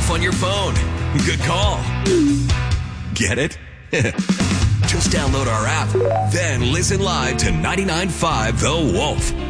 Wolf on your phone. Good call. Get it? Just download our app, then listen live to 99.5 The Wolf.